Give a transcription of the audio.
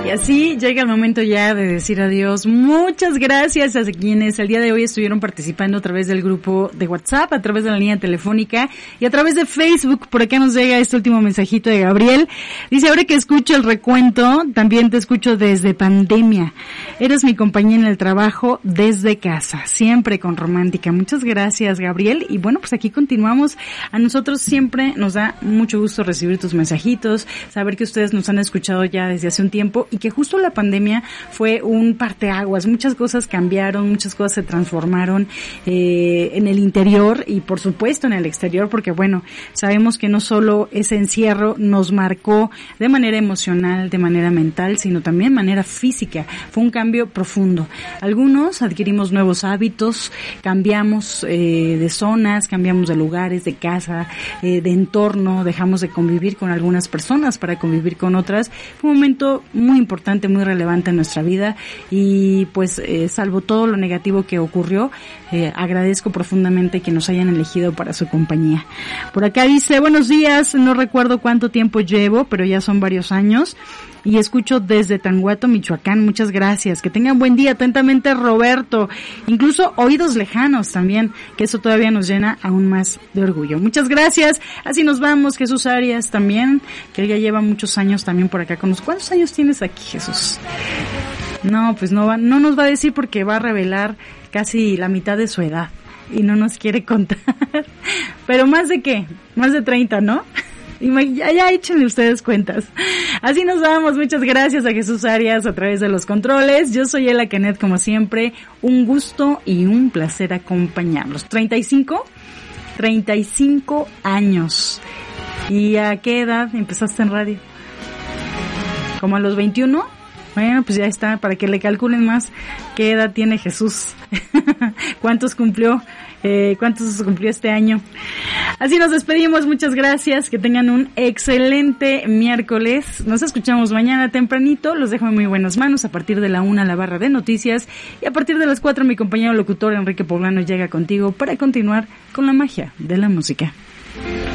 Y así llega el momento ya de decir adiós. Muchas gracias a quienes el día de hoy estuvieron participando a través del grupo de WhatsApp, a través de la línea telefónica y a través de Facebook. Por acá nos llega este último mensajito de Gabriel. Dice, ahora que escucho el recuento, también te escucho desde pandemia. Eres mi compañía en el trabajo desde casa, siempre con Romántica. Muchas gracias, Gabriel. Y bueno, pues aquí continuamos. A nosotros siempre nos da mucho gusto recibir tus mensajitos, saber que ustedes nos han escuchado ya desde hace un tiempo y que justo la pandemia fue un parteaguas. Muchas cosas cambiaron, muchas cosas se transformaron en el interior y por supuesto en el exterior, porque bueno, sabemos que no solo ese encierro nos marcó de manera emocional, de manera mental, sino también de manera física. Fue un cambio profundo. Algunos adquirimos nuevos hábitos, cambiamos de zonas, cambiamos de lugares, de casa, de entorno, dejamos de convivir con algunas personas para convivir con otras. Fue un momento muy importante, muy relevante en nuestra vida y pues salvo todo lo negativo que ocurrió, agradezco profundamente que nos hayan elegido para su compañía. Por acá dice, buenos días, no recuerdo cuánto tiempo llevo, pero ya son varios años y escucho desde Tanguato, Michoacán. Muchas gracias, que tengan buen día. Atentamente, Roberto. Incluso oídos lejanos también, que eso todavía nos llena aún más de orgullo. Muchas gracias. Así nos vamos. Jesús Arias también, que él ya lleva muchos años también por acá con nosotros. ¿Cuántos años tienes aquí, Jesús? No, pues no nos va a decir porque va a revelar casi la mitad de su edad y no nos quiere contar. Pero ¿más de qué? Más de 30, ¿no? Ya échenle ustedes cuentas. Así nos vamos. Muchas gracias a Jesús Arias a través de los controles. Yo soy Ela Canet, como siempre. Un gusto y un placer acompañarlos. 35 años. ¿Y a qué edad empezaste en radio? ¿Como a los 21? Bueno, pues ya está, para que le calculen más qué edad tiene Jesús. ¿Cuántos cumplió este año? Así nos despedimos, muchas gracias, que tengan un excelente miércoles. Nos escuchamos mañana tempranito, los dejo en muy buenas manos. A partir de la 1 la barra de noticias y a partir de las 4 mi compañero locutor Enrique Poblano llega contigo para continuar con la magia de la música.